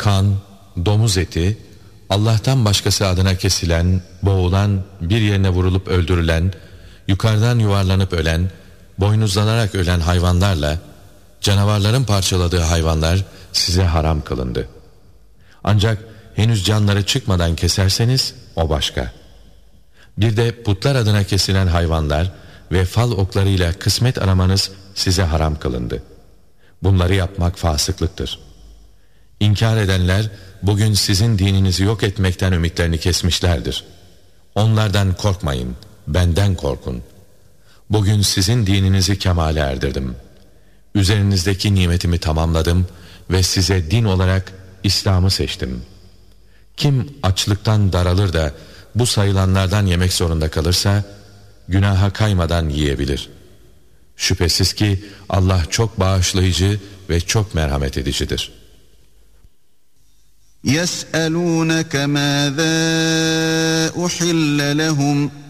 kan, domuz eti, Allah'tan başkası adına kesilen, boğulan, bir yerine vurulup öldürülen, yukarıdan yuvarlanıp ölen, boynuzlanarak ölen hayvanlarla, canavarların parçaladığı hayvanlar size haram kılındı. Ancak henüz canları çıkmadan keserseniz o başka. Bir de putlar adına kesilen hayvanlar ve fal oklarıyla kısmet aramanız size haram kılındı. Bunları yapmak fasıklıktır. İnkar edenler bugün sizin dininizi yok etmekten ümitlerini kesmişlerdir. Onlardan korkmayın, benden korkun. Bugün sizin dininizi kemale erdirdim. Üzerinizdeki nimetimi tamamladım ve size din olarak İslam'ı seçtim. Kim açlıktan daralır da bu sayılanlardan yemek zorunda kalırsa, günaha kaymadan yiyebilir. Şüphesiz ki Allah çok bağışlayıcı ve çok merhamet edicidir. يَسْأَلُونَكَ مَاذَا أُحِلَّ لَهُمْ